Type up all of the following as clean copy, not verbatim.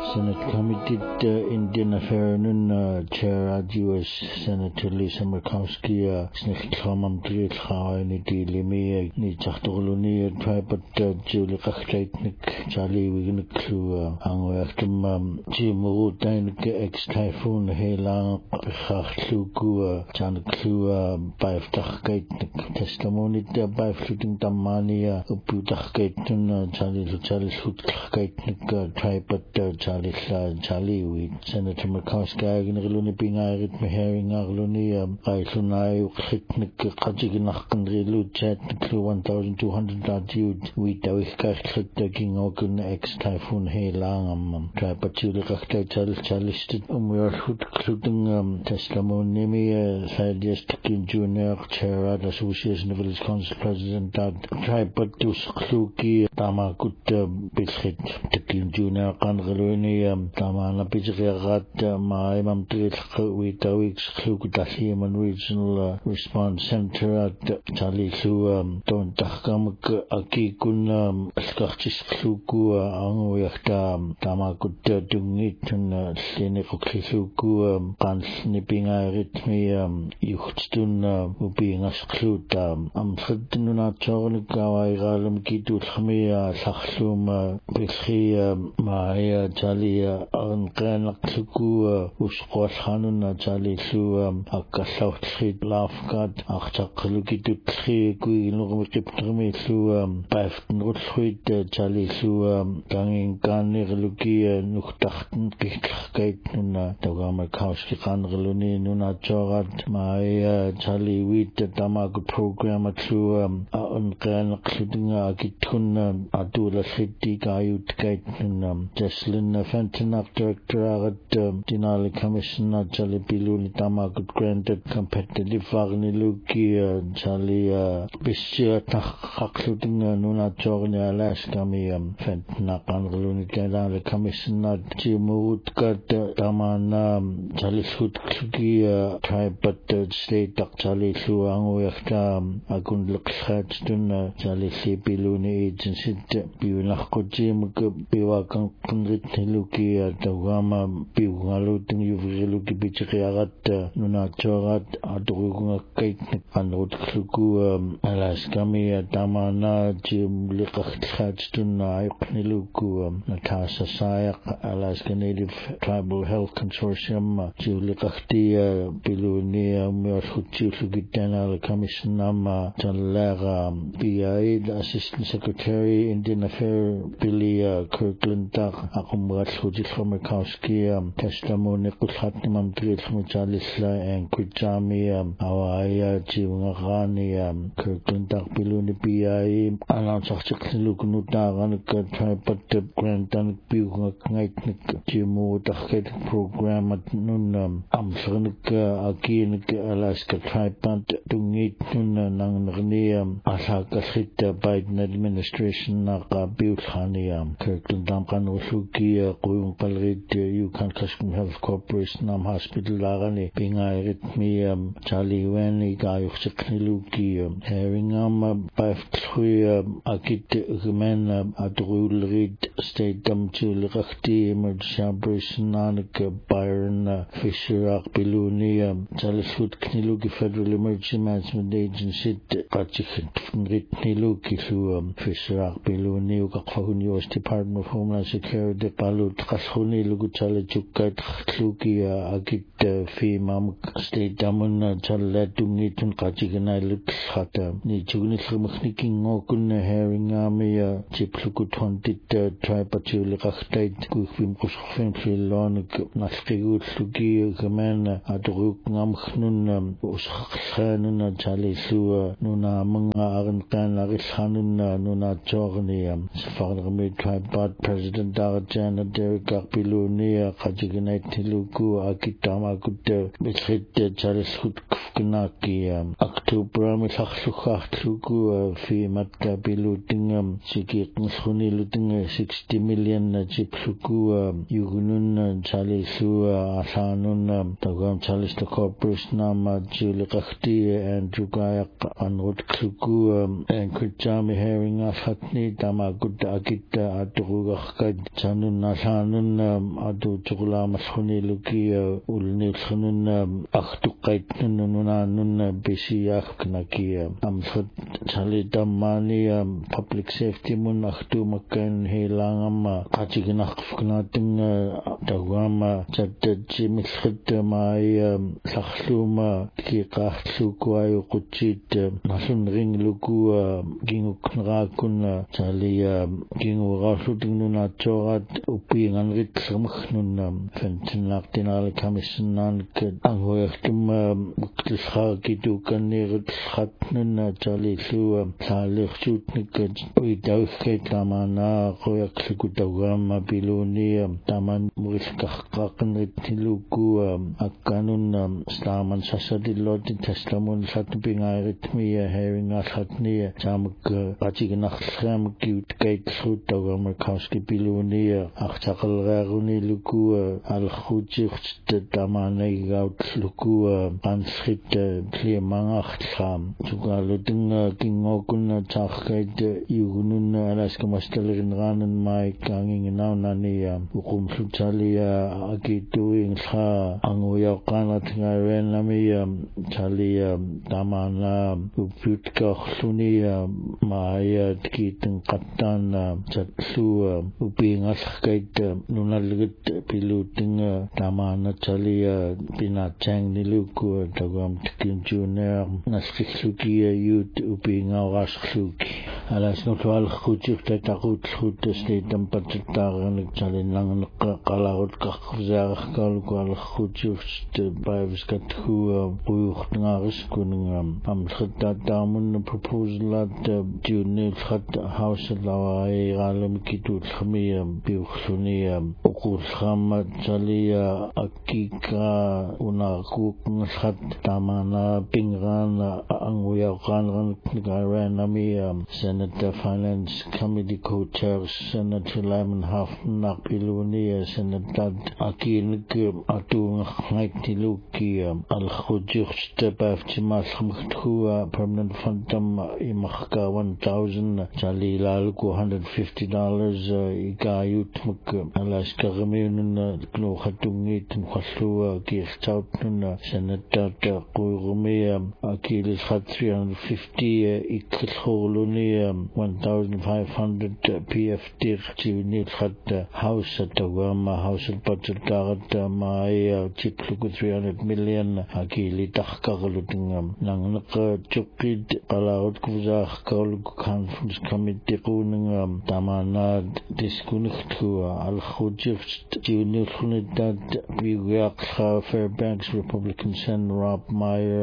Senate Committee Indian Affairs Chair U.S. Senator Lisa Murkowski Snikhlamam Trilkhaini Limi ni Chachtorluni Tribal Julie Kachtaitnik Charlie Wigniklu Angwachtum Jimu Dainik ex Typhoon Helang Khachluku Chanklu Baiftakait testimony by fluting Damania Uputakaitun Charlie Sutkaitnik Tribal Charlie with Senator Murkowski Agnerluni Pingarit Mehering Arluni Aislunai Hitnik Kajiginachkan Relu Chat 1200 Jud with Dawikak taking Ogun ex Typhoon Helang Tribal Chalisted Umwerhut including testimony Sadiest Junior Chair Association of Village Council President Tribal Kluki Tamakut Bishit Tekin Junior Kangaluni Tamana Bijrat Maimam Trilk with the week's Klukutahim and Regional Response Center at Charlie Su Don Takamuk Akikun Skachis Kluku Angwekta Tamakut Dungit and Slinikukluku Kan Snipping Aritmi Yuchtun being a sclut am Frednuna Chornika Igalum Kitu Khmia Sakhlum Bikhi Maya Chalia Ankan Kluku Uskos Hanuna Chali Su Akasaut Khid Lafkat Achakluki to Tri Kui Nurmikiptrimi Su Baften Rutsuit Chali Su Ganging Ganir Luki Nuktachten Kikait Nuna Togama Kauski Kanreluni Nuna Chorat Maya Chali Wit Tamago program at through Unkan Kludinga Kitun Adula City Gayut Gaitan Jesslyn Fenton Director at Dinali Commissioner Jalipiluni Tamago granted competitive Varni Luki Jali Bishia Takludinga Nuna Jorni Alaska me Fenton Akanreluni Dinali Commissioner Jimut Gat Daman Jalisut Klugi Tribe but State Jali Su Angwekta Agun Luxhatun Jali Piluni Agency Biunakojim Biwakan Kundrit Luki Dawama Biwalutin Yuvriluki Bichriarat Nunachorat Adrugunga Kate and Rutluku Alaskami Damana Jim Likachatun Niluku Natasha Sayak Alaska Native Tribal Health Consortium Julikachtia Bilunia Murhutu Gitana Commissioner Janlara BIA Assistant Secretary Indian Affairs Billy Kirkland Akumrat Hujikhamikowski testimony Kuthatnam Trilchmachalisla and Kujami Hawaii Chivangani Kirkland Biluni BIA Anachaklukunuta Tripat Grant and Bugaknight Jimu Taket program at Nunam Amsranika Akinik Alaska Tripant Dungit Nang Asaka Hita Biden administration Naka Buthaniam Kirkland Damkan Usuki Kuyung Palrit Yukon Kashmir Health Corporation Nam Hospital Lagani Pingai Ritmiam Charlie Weni Gayuk Sekniluki Herringam Baftrui Akit Human Adrul Reed State Damchul Rakti Emergency Operation Nanak Byron Fisher Biluni Jalisut Kniluki Federal Emergency Management Agency Kachik Ritniluki through Fisher Biluni Ukakahun US Department of Homeland Security Palut Kashuni Luguchale Chukat Kluki Agit Fimam State Damun Chalatungitun Kachiganai Lukhata Nijuni Machniking Okun Herring Army Chipluku 20 Tripatuli Kachtait Kukim Kushfim Filon Naskigut Luki Gaman Adruk Namknun Uskhanun Chali Su Nuna Munga Arankan Arishanun Nuna Jorni Safarmi Tribat President Darjan Derek Arpiluni Kajiganai Tiluku Akitama Good Bishit Chalisut Kufkanaki October Misachlukat Luku Fimatka Biluting Sikik Nshuni Luting 60 million Chipluku Yugunun Chali Su Asanun Tagam Chalis the Corporation Nama Julikakti and Jugayak Anrut Kluku and Kujami Herring Ashatni Tamagut Agita Adrugakad Chanun Alanun adu chukulamaskhuniluki ulnilkhnun akhtuqaitnununanun bisiyakhknaki amsat chalitamani public safety mun akhtumakkan helangama qachiginaqfknating tawama chattachimilkhitmai sarluma kiqaarlukuayu qutsit nasun ringluku ginguknraakun chalia ginguraallutingnuna chorat upiinganrit sermaghnun fentinlaartinaali kamissinaanik angoyartum muktilhaakitukannirit khatnun chalilu saaliirsuutnik uitauskait tamana qoyaqluku tawama piluni taman murilkarqaaqnrit niluku akkanun staman sasadilloti taslamun satpingairitmi hearingaallhatni tamak qachiginarlraamik kiutkaitlruut tawama kauski piluni aqtaqalraaruni luku alkhuutiurt tamanaigautluku qansrit klimangaartlaam tuqaluting kingookun taarkait yugunun alaskamastalerinraanan maikkaanginginaaunani uqumlutalia akituingla anguyaqaanatingarenami talia tamana upyutkaorluni maaya tikitin qattaana tatlu upiingalkait nunalgit piluting tamana talia pinatang niluku tawam tikin junior naskikluki youth upiingaurasluki alasnutwalkhuutiq tataqutlut statam pattaraanik talinlangeq qalarut qaqqvisaararkaaluku alkhuutiurt paiviskathu quyurtngaariskununga amlkhattaataamun proposalat juniorkhat house lawairaalamikituullami piurluni uqulkhama talia akkika unarkuuqngalkhat tamana pingraana anguyaqaanranami Senator Finance Committee Co-Chair Senator Lyman Hoffman piluni Senator akinik atungaqnaitiluki alkhuutiurt paaftimaallqamagthu permanent fundam imarka $1,000 chalilaaluku $150 ikayutmak alaskaqamiunun knuuqatungiitin qallu kiirtautnun Senator quirumi akililqat $350 ikkillhurluni $1,500 PFT chivinilqat house tawama house budget maaya chikluku $300 million akilitarqarlutingam nangnaq chuqqit qalaarut kusaarqauluku conference committee quuningam tamana diskuniklu alkhuutirt chivinilqunitat biguaqqa Fairbanks Republican Senator Rob Meyer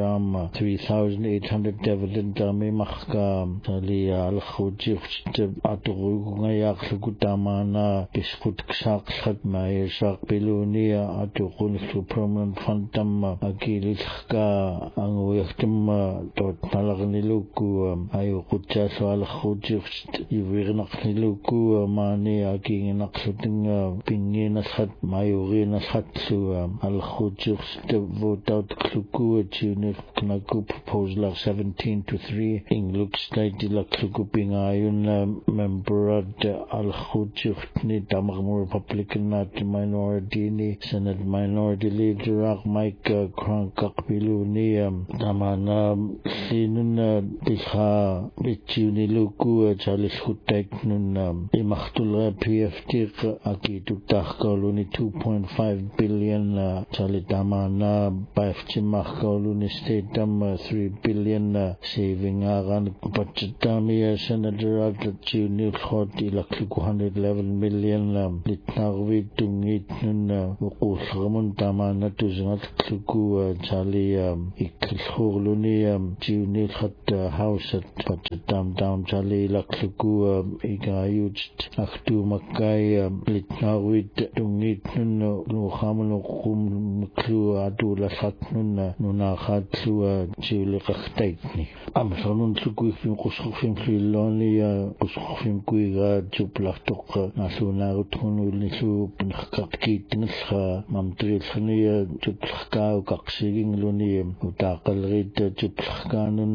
3,800 dividend mimarqa talia alkhuutirt aturugungayaaqluku tamana kisqutqsaaqlhat maayasaq piluni atuqunillu permanent fund tamma akililqa anguyaqtamma totnalarniluku ayuqutsaassu alkhuutirt ivirnaqniluku maani akinginaqlutinga pinginalhat mayurinalhatlu alkhuutirt vote out kluku chiunilqnaku proposal 17-3 ingluk state ilakluku pingayun memberat alkhuutirt tamaqmu Republican nat minority ni Senate Minority Leader Mike Cronkaqpiluni tamana sinun pilha bituniluku chalilhuttaiknun imartulra PFT akituttarqauluni $2.5 billion chalitamana paiftimarqauluni stateam $3 billion saving aran budgetami Senator Junior ilakluku $111 million litnarvitungitnun uqullermun tamana tusingalluku chalia ikkillhurluni Junior house budgetam down chali ilakluku igayut aktumakkai litnarvit tungitnun nuqamun uqumklu atulallatnun nunaqatlu chiuliqartaitni amsarnun tlukuifin qusqufin flilloni qusqufin kuiga tuplartoq nasunarutqunulnilu pinqaqkiitngelqa mamtrilkhania tuplaqkau qaqsigingluni utaqalrit tuplaqkanun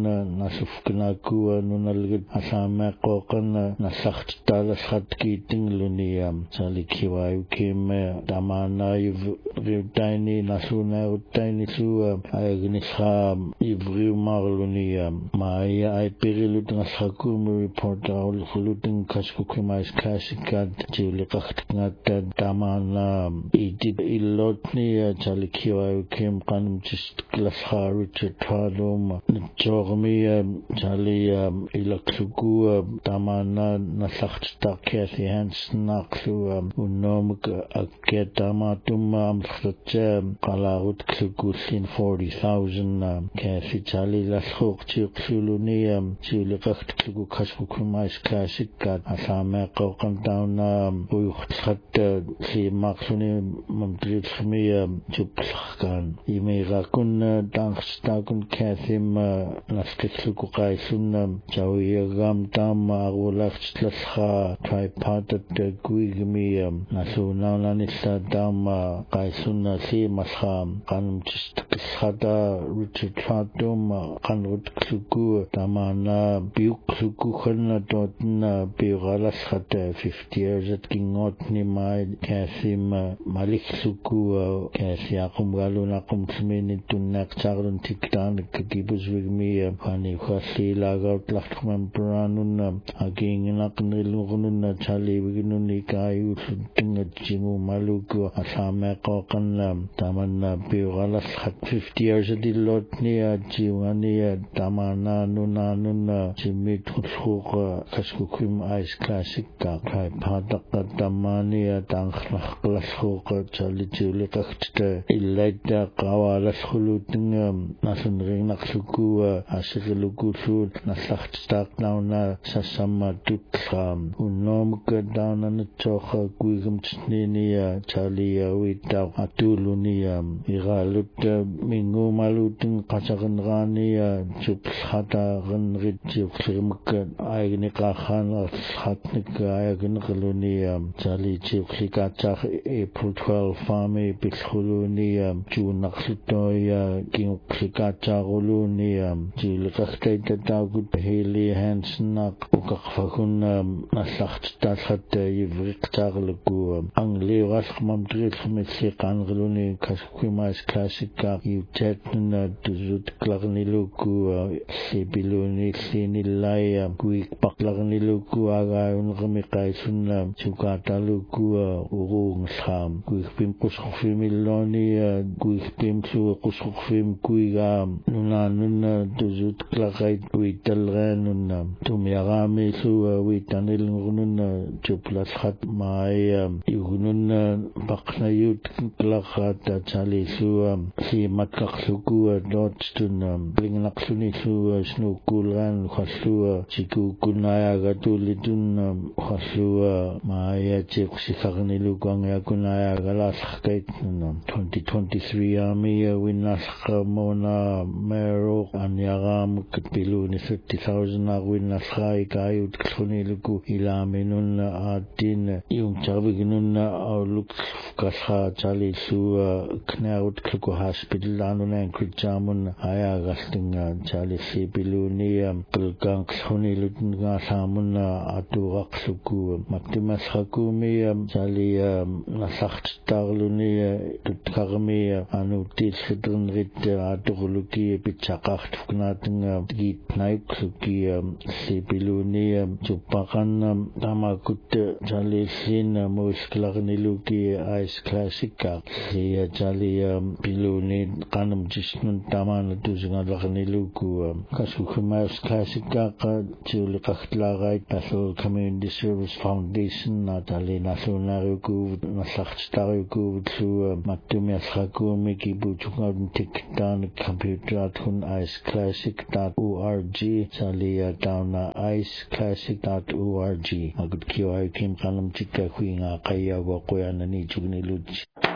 nasufknaku nunalgit asaameqqoqan nallartalalqatkiitingluni Charlie Kiwai Kim Damana Riutaini Nasuna Utaini Su Agnisha Ivri Marlunia Maya I Perilutin Hakum reporter Lutin Kaskukumais Kasikat Julikat Damana Idib Ilotni Charlie Kiwai Kim Kanum just Glasha Richard Tradum Jormi Charlie Ilaksugu Damana Nasacht Kathy Hansen Naksu Unomuk Aketamatum Amsterdam Kalarut Klugusin 40,000 Kathy Charlie Lashok Chilunium Chilikacht Klugu Kaskukumais Kasikat Asameko Kandown Buchat Si Maxuni Mamdritmi Chupskan Imirakun Dankstagun Kathim Naskluku Kaisun Jawiyagam Dam Agulach Lasha tripartite Guigmi Nasuna Nanisa Dam Kaisuna Si Masham Kanum Chistaka Richard Tratum Kanut Kluku Damana Buk Kluku Hana Dotna Bigalas had 50 years at Kingot Nimai Kasim Malik Suku Kasiakum Galunakum Smini to Naktarun Tiktan Kibus with me Pani Hasi Lagout Lachman Branun Aging Naknilununa Charlie Winunika Tinga Jimu Maluku Asameko Kanam Tamana Bigalas had 50 years at the lot near Jiwania Tamana Nuna Nuna Jimmy Tusuka Kaskukim Ice Classic Kai Padaka Damania Danklashoka Charlie Julikakta Ilaita Kawalas Huluting Nasan Rinaksuku Asilukusu Nasach Nauna Sasama Tutkam Unomka down on the Choka Guigum Tsninia Charlie Wita Atulunia Iraluta Mingu Malutin Kasagan Rania Chupshata Renrit Chimka Aignikahan Hatnik Ayagan Charlie Chiplikachak April 12 Fami Pixhulunia June Naxitoya King Plikachagulunia Jilakasta Dagut Haley Hansen Ukakfakun Nasacht Tashat Yvrik Tarlaku Angli Rasmam Dritmitsik Angluni Kasquimas Classica Utetna Tuzut Clarniluku Sibiluni Sinilaya Quick Paklarniluku Aga Unramikai Sunam Chukata Luku Urung Sam Quick Pim Kuskufimiloni Quick Pim Su Kuskufim Kuiga Nuna Nuna Tuzut Clarait Witalranunam Tumiarami Su Witanilununa Chuplas Hat Maya Yugununa Baknayut Klakata Chali Su Si Matkaksuku Dotstunam Blingaksuni Su Snukulan Hasua Chiku Kunaya Gatulitun Hasua Maya Chipsikarnilugang Yakunaya Galas Kaitnam 2023 Army Winasha Mona Mero Anyaram Kapiluni 30,000 Winasha Kayut Kuniluku Ilaminun Adin Yung Chavignun Luk Kasha Chali Su Knaut Kluku Hospital Anun Anchorage Jamun Ayagasting Chali Sibiluni Kulgang Hunilutun Gasamun Aturaksuku Matimas Hakumi Chali Nasacht Tarluni Tutkarmi Anutis Hidden Rit Aturluki Pichakacht Fnating Git Naiksuki Sibiluni Chupakan Tamakut Chali Sin Musklarniluki Ice Classica Chali Piluni Kanam Jisnun Taman Tuzingarniluku Kasukumas Classica Julikatlarai National Community Service Foundation Natali Nationaruku Nasachtaruku to Matumias Hakumi Kibuchukun Tiktan Computer Tun Ice Classic.org Salia down iceclassic.org Agud Kiwa Kim Kanam Chika Queen Akaya Wakoyan and Ichugni Luch.